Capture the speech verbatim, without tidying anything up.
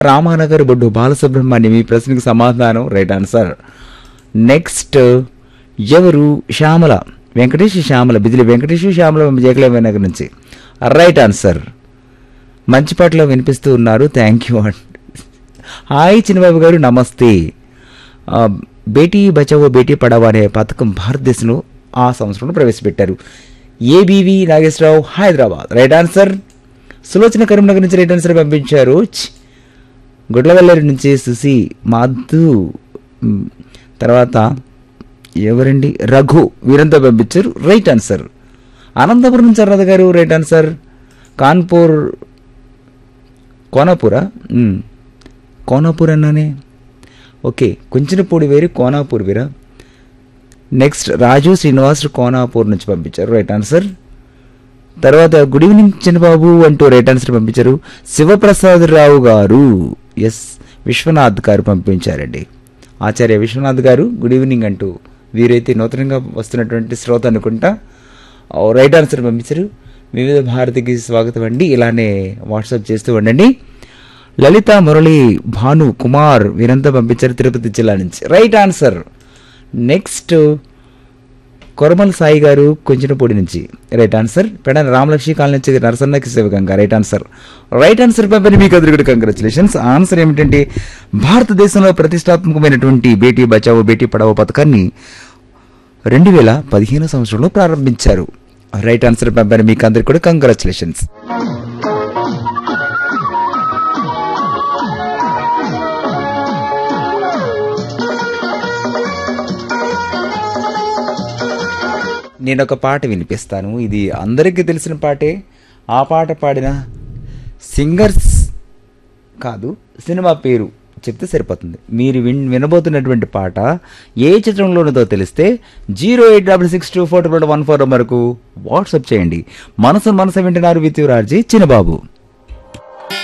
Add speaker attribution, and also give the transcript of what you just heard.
Speaker 1: రామానగర్ బొడ్డు బాలసుబ్రహ్మణ్యం ఈ ప్రశ్నకు సమాధానం రైట్ ఆన్సర్. నెక్స్ట్ ఎవరు? శ్యామల, వెంకటేష్ శ్యామల, బిజిలి వెంకటేష్ శ్యామల జయకలేమ నగర్ నుంచి రైట్ ఆన్సర్. మంచి పాటలో వినిపిస్తూ ఉన్నారు, థ్యాంక్ యూ అండి. హాయ్ చిన్నబాబు గారు నమస్తే. బేటీ బచావో బేటీ పడావో అనే పథకం భారతదేశంలో ఆ సంవత్సరంలో ప్రవేశపెట్టారు. ABV Nageswararao Hyderabad right answer. Sulochana Karimnagar నుంచి రైట్ ఆన్సర్ పంపించారు. గుడ్లవల్లేరు నుంచి సుసి మాధు, తర్వాత ఎవరండి రఘు వీరంతా పంపించారు రైట్ ఆన్సర్. అనంతపురం నుంచి అర్రద గారు right answer. Kanpur కోనాపూరా Konapur అన్నానే okay, కొంచెంపూడి వేరు కోనాపూర్ వీరా. నెక్స్ట్ రాజు శ్రీనివాస్ కోనాపూర్ నుంచి పంపించారు రైట్ ఆన్సర్. తర్వాత గుడ్ ఈవినింగ్ చిన్నబాబు అంటూ రైట్ ఆన్సర్ పంపించారు శివప్రసాద్ రావు గారు. ఎస్ విశ్వనాథ్ గారు పంపించారండి. ఆచార్య విశ్వనాథ్ గారు గుడ్ ఈవినింగ్ అంటూ వీరైతే నూతనంగా వస్తున్నటువంటి శ్రోత అనుకుంటా రైట్ ఆన్సర్ పంపించారు. వివిధ భారతికి స్వాగతం అండి, ఇలానే వాట్సాప్ చేస్తూ ఉండండి. లలిత మురళి భాను కుమార్ వీరంతా పంపించారు తిరుపతి జిల్లా నుంచి రైట్ ఆన్సర్. నెక్స్ట్ కొరమల్ సాయి గారు కొంచెంపూడి నుంచి right answer. Pedana Ramalakshmi colony నుంచి నరసన్నకి Shivaganga right answer. Right answer పంపిణీ మీకు అందరికీ కంగ్రాచులేషన్స్. ఆన్సర్ ఏమిటంటే భారతదేశంలో ప్రతిష్టాత్మకమైనటువంటి బేటీ బచావో బేటీ పడావో పథకాన్ని రెండు వేల పదిహేను సంవత్సరంలో ప్రారంభించారు. రైట్ ఆన్సర్ పంపిణీ మీకు అందరికీ కూడా కంగ్రాచులేషన్స్. నేను ఒక పాట వినిపిస్తాను, ఇది అందరికీ తెలిసిన పాటే. ఆ పాట పాడిన సింగర్స్ కాదు, సినిమా పేరు చెప్తే సరిపోతుంది. మీరు విన్ వినబోతున్నటువంటి పాట ఏ చిత్రంలోనదో తెలిస్తే zero eight double six two four one four వరకు వాట్సాప్ చేయండి. మనసు మనసు వింటున్నారు విత్ యువర్ ఆర్జీ చిన్నబాబు.